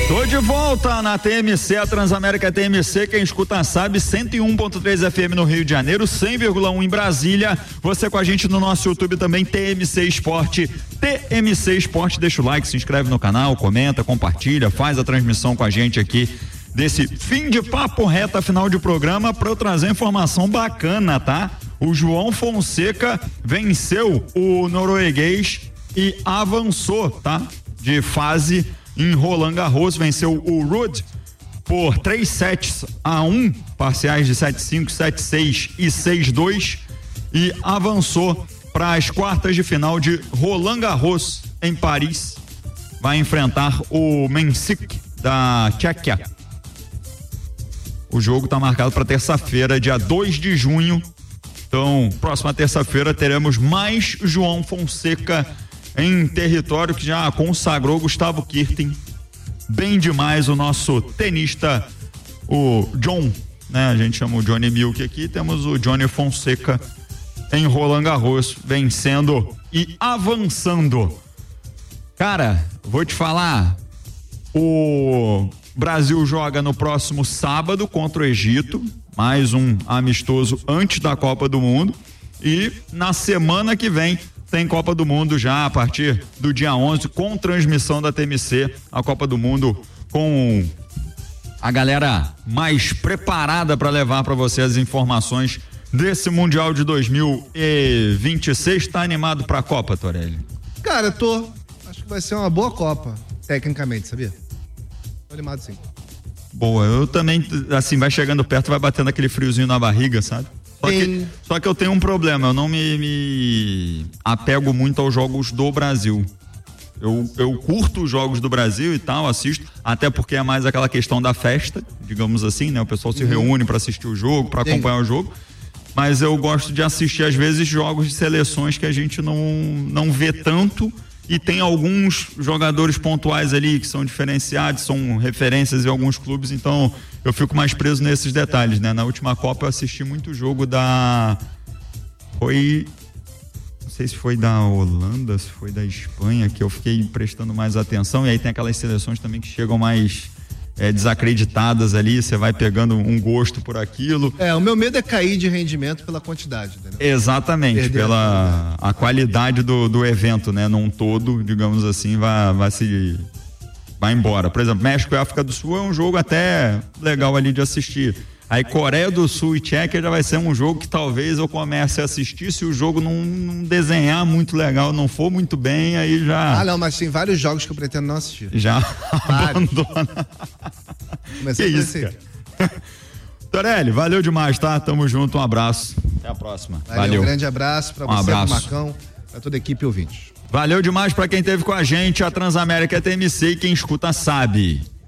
Tô de volta na TMC, a Transamérica TMC, quem escuta sabe, 101.3 FM no Rio de Janeiro, 100,1 em Brasília. Você com a gente no nosso YouTube também, TMC Esporte. TMC Esporte, deixa o like, se inscreve no canal, comenta, compartilha, faz a transmissão com a gente aqui desse fim de papo reta, final de programa, para eu trazer informação bacana, tá? O João Fonseca venceu o norueguês e avançou, tá? De fase em Roland Garros, venceu o Ruud por 3-1, parciais de 7-5, 7-6 e 6-2, e avançou para as quartas de final de Roland Garros em Paris. Vai enfrentar o Mensik da Tchequia. O jogo está marcado para terça-feira, dia 2 de junho. Então, próxima terça-feira teremos mais João Fonseca em território que já consagrou Gustavo Kirten. Bem demais o nosso tenista, o John, né? A gente chama o Johnny Milk aqui, temos o Johnny Fonseca em Roland Garros, vencendo e avançando. Cara, vou te falar, o Brasil joga no próximo sábado contra o Egito, mais um amistoso antes da Copa do Mundo, e na semana que vem tem Copa do Mundo já a partir do dia 11, com transmissão da TMC, a Copa do Mundo com a galera mais preparada para levar para você as informações desse Mundial de 2026. Tá animado para a Copa, Torelli? Cara, eu tô. Acho que vai ser uma boa Copa, tecnicamente, sabia? Tô animado sim. Boa, eu também, assim, vai chegando perto, vai batendo aquele friozinho na barriga, sabe? Só que eu tenho um problema, eu não me apego muito aos jogos do Brasil. Eu curto os jogos do Brasil e tal, assisto, até porque é mais aquela questão da festa, digamos assim, né? O pessoal se reúne para assistir o jogo, para acompanhar o jogo, mas eu gosto de assistir às vezes jogos de seleções que a gente não vê tanto, e tem alguns jogadores pontuais ali que são diferenciados, são referências em alguns clubes, então eu fico mais preso nesses detalhes, né? Na última Copa eu assisti muito jogo não sei se foi da Holanda, se foi da Espanha, que eu fiquei prestando mais atenção, e aí tem aquelas seleções também que chegam mais desacreditadas ali, você vai pegando um gosto por aquilo. O meu medo é cair de rendimento pela quantidade, entendeu? Exatamente, pela a qualidade do evento, né? Num todo, digamos assim, vai embora. Por exemplo, México e África do Sul é um jogo até legal ali de assistir. Aí Coreia do Sul e Tchequia já vai ser um jogo que talvez eu comece a assistir, se o jogo não desenhar muito legal, não for muito bem, aí já... não, mas tem vários jogos que eu pretendo não assistir. Já abandona. Que isso, cara. Torelli, valeu demais, tá? Tamo junto, um abraço. Até a próxima. Valeu. Um grande abraço pra você, pro Marcão, pra toda a equipe ouvinte. Valeu demais pra quem esteve com a gente, a Transamérica TMC, e quem escuta sabe.